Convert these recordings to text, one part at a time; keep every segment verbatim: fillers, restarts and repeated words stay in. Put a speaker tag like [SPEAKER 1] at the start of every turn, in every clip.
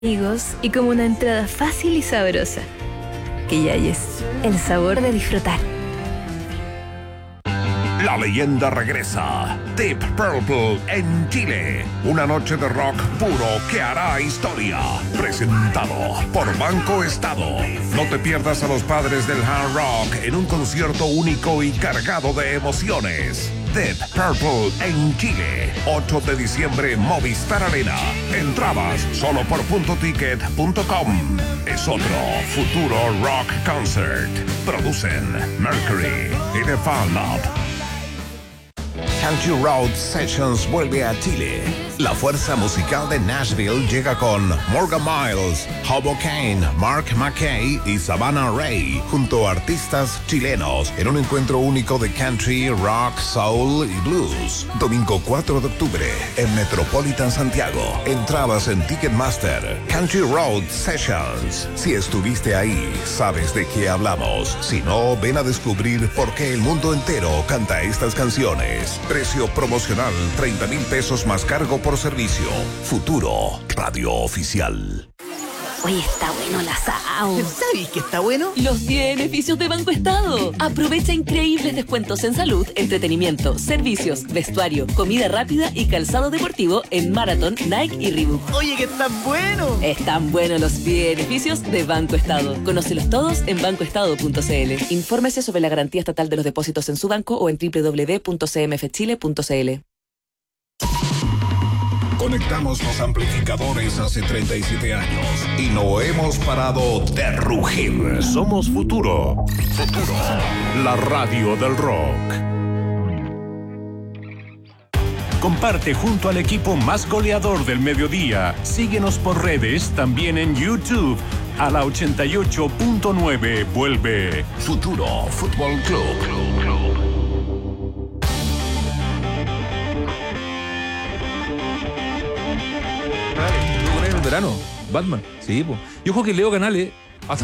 [SPEAKER 1] amigos y como una entrada fácil y sabrosa. Que ya es el sabor de disfrutar.
[SPEAKER 2] La leyenda regresa. Deep Purple en Chile. Una noche de rock puro que hará historia. Presentado por Banco Estado. No te pierdas a los padres del hard rock en un concierto único y cargado de emociones. Deep Purple en Chile. ocho de diciembre, Movistar Arena. Entradas solo por punto ticket punto com. Es otro futuro rock concert. Producen Mercury y The Fan Lab. Country Road Sessions vuelve a Chile. La fuerza musical de Nashville llega con Morgan Miles, Hobo Kane, Mark McKay y Savannah Ray, junto a artistas chilenos, en un encuentro único de country, rock, soul y blues. Domingo cuatro de octubre, en Metropolitan Santiago. Entradas en Ticketmaster. Country Road Sessions. Si estuviste ahí, sabes de qué hablamos. Si no, ven a descubrir por qué el mundo entero canta estas canciones. Precio promocional, treinta mil pesos más cargo por servicio. Futuro, radio oficial.
[SPEAKER 3] Oye, está bueno el asado.
[SPEAKER 4] ¿Sabes que está bueno?
[SPEAKER 3] Los beneficios de Banco Estado. Aprovecha increíbles descuentos en salud, entretenimiento, servicios, vestuario, comida rápida y calzado deportivo en Marathon, Nike y Reebok.
[SPEAKER 4] Oye, que está bueno.
[SPEAKER 3] Están buenos los beneficios de Banco Estado. Conócelos todos en banco estado punto c l. Infórmese sobre la garantía estatal de los depósitos en su banco o en doble u doble u doble u punto c m f chile punto c l.
[SPEAKER 2] Conectamos los amplificadores hace treinta y siete años y no hemos parado de rugir. Somos Futuro. Futuro, la radio del rock. Comparte junto al equipo más goleador del mediodía. Síguenos por redes, también en YouTube. A la ochenta y ocho punto nueve vuelve Futuro Fútbol Club. Club, Club.
[SPEAKER 5] Verano, Batman, sí, pues. Yo creo que Leo Canales. Hasta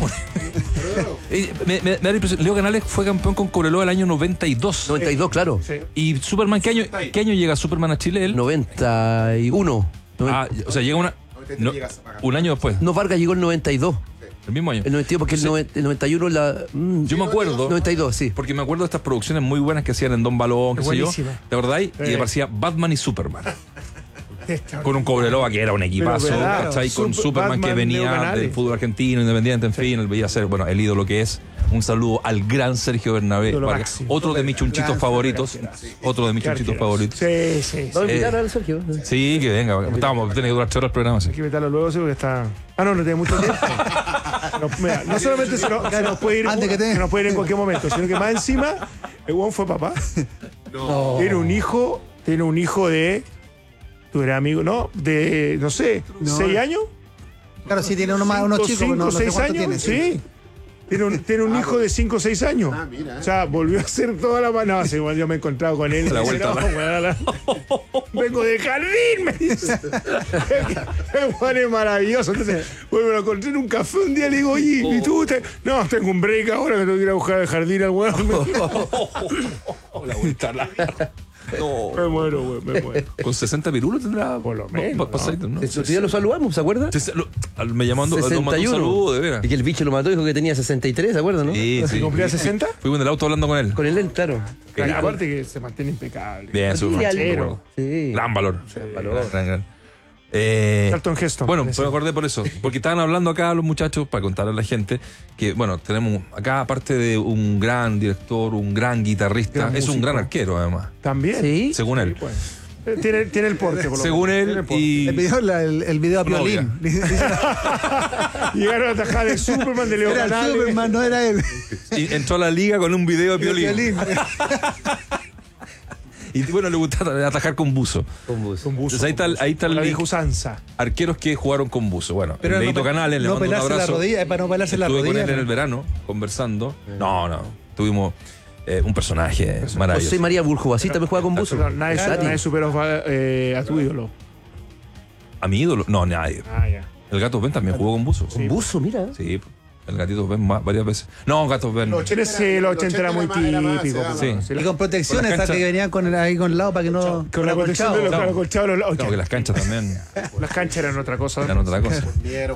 [SPEAKER 5] me, me, me da la impresión, Leo Canales fue campeón con Cobreloa el año noventa y dos.
[SPEAKER 6] noventa y dos, claro.
[SPEAKER 5] Sí. ¿Y Superman qué año, qué año llega Superman a Chile? Él?
[SPEAKER 6] noventa y uno.
[SPEAKER 5] Ah, o sea, llega una. No, un año después.
[SPEAKER 6] No, Vargas llegó el noventa y dos.
[SPEAKER 5] El mismo año.
[SPEAKER 6] El noventa y dos, porque el, noventa, el noventa y uno la.
[SPEAKER 5] Mm, yo me acuerdo.
[SPEAKER 6] noventa y dos, sí.
[SPEAKER 5] Porque me acuerdo de estas producciones muy buenas que hacían en Don Balón, qué sé yo. ¿Te acordáis? Eh. Y aparecía Batman y Superman. Con un Cobreloa que era un equipazo, claro, ¿cachai? Con Super, Superman Batman, que venía del fútbol argentino, independiente, en sí. fin, él veía ser, bueno, el ídolo que es. Un saludo al gran Sergio Bernabé, Vargas, otro de mis chunchitos gran, favoritos. Otro de mis chunchitos favoritos.
[SPEAKER 4] Sí, sí.
[SPEAKER 6] ¿Vamos a invitar al Sergio?
[SPEAKER 5] Sí, que venga. Estábamos, tiene que durar ocho horas el programa. Sí.
[SPEAKER 4] Hay que invitarlo luego, sí, porque está. Ah, no, no tiene mucho tiempo. no, mira, no solamente se nos, se nos puede ir, Antes que te... se nos puede ir en cualquier momento, sino que más encima, el huevón fue papá. No. Tiene un hijo, tiene un hijo de. Tú eres amigo, ¿no? De, no sé, no. ¿seis años?
[SPEAKER 7] Claro, sí, tiene uno más, unos chicos.
[SPEAKER 4] ¿Cinco,
[SPEAKER 7] no,
[SPEAKER 4] seis
[SPEAKER 7] no
[SPEAKER 4] años?
[SPEAKER 7] Tiene,
[SPEAKER 4] sí. sí. Tiene un, tiene un ah, hijo de cinco o seis años. Ah, mira. O sea, volvió a hacer toda la mano. No, sí, bueno, yo me he encontrado con él.
[SPEAKER 5] La vuelta.
[SPEAKER 4] No, bueno, la... Vengo de jardín, me dice. El Juan es maravilloso. Entonces, bueno, me lo encontré en un café un día y le digo, oye, oh. ¿y tú? Te... No, tengo un break ahora que tengo que ir a buscar el jardín al weón.
[SPEAKER 5] La vuelta larga.
[SPEAKER 4] No. Me muero, güey, me muero.
[SPEAKER 5] Con sesenta pirulos tendrá.
[SPEAKER 4] Por lo menos.
[SPEAKER 5] Pasaditos, ¿no?
[SPEAKER 6] Ese día lo saludamos, ¿se acuerdan?
[SPEAKER 5] Me llamó a tomar un saludo, de veras.
[SPEAKER 6] Y que el bicho lo mató, dijo que tenía sesenta y tres, ¿se acuerdan, no?
[SPEAKER 5] Sí, sí.
[SPEAKER 4] ¿Cumplía sesenta?
[SPEAKER 5] Fui en el auto hablando con él.
[SPEAKER 6] Con él, claro.
[SPEAKER 4] Aparte que se mantiene impecable.
[SPEAKER 5] Bien, su
[SPEAKER 6] manchero. Sí.
[SPEAKER 5] Gran valor.
[SPEAKER 6] Sí, valor.
[SPEAKER 5] Gran, gran. Eh,
[SPEAKER 4] Charlton Heston.
[SPEAKER 5] Bueno, me acordé por eso, porque estaban hablando acá los muchachos, para contarle a la gente, que bueno, tenemos acá, aparte de un gran director, un gran guitarrista, gran es músico. Un gran arquero además.
[SPEAKER 4] También.
[SPEAKER 6] Sí.
[SPEAKER 5] Según él.
[SPEAKER 4] Sí, pues. Tiene, tiene el porte, por lo
[SPEAKER 5] según él. Y...
[SPEAKER 7] Le pidió la, el, el video a Piolín.
[SPEAKER 4] Llegaron a atajar el Superman de Leo
[SPEAKER 7] Era
[SPEAKER 4] Canales.
[SPEAKER 7] el Superman, no era él.
[SPEAKER 5] Y entró a la liga con un video de Piolín. Piolín. Y bueno, le gusta atajar con buzo.
[SPEAKER 6] Con buzo.
[SPEAKER 4] Con buzo.
[SPEAKER 5] Entonces ahí está, ahí está el
[SPEAKER 4] la vieja usanza.
[SPEAKER 5] Arqueros que jugaron con buzo. Bueno,
[SPEAKER 7] pero
[SPEAKER 5] el Leito
[SPEAKER 7] no,
[SPEAKER 5] Canales le
[SPEAKER 7] no
[SPEAKER 5] mando un abrazo.
[SPEAKER 7] La rodilla, es para no pelarse la rodilla.
[SPEAKER 5] Estuve con él
[SPEAKER 7] ¿no?
[SPEAKER 5] en el verano, conversando. No, no. Tuvimos eh, un personaje maravilloso.
[SPEAKER 6] José María Burjobacita también juega con buzo.
[SPEAKER 4] No, nadie, claro. nadie superó eh, a tu ídolo.
[SPEAKER 5] ¿A mi ídolo? No, nadie.
[SPEAKER 4] Ah, ya.
[SPEAKER 5] El Gato Ben también jugó con buzo.
[SPEAKER 6] ¿Con sí, buzo, mira?
[SPEAKER 5] Sí. El gatito Ben varias veces. No, gatos Ben.
[SPEAKER 4] Los ochenta, sí, los ochenta era muy típico.
[SPEAKER 5] Sí.
[SPEAKER 7] Y con protecciones, esas que venían con, ahí con el lado para que no.
[SPEAKER 4] Con la protección de los acolchados.
[SPEAKER 5] Claro que las canchas también
[SPEAKER 4] Las canchas eran otra cosa.
[SPEAKER 5] eran otra cosa.